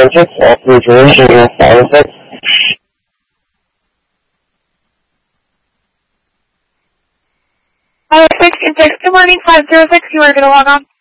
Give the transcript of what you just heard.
subject, all three jurors are going to follow this. Alright, 6 and 6. Good morning, 506. You are going to log on.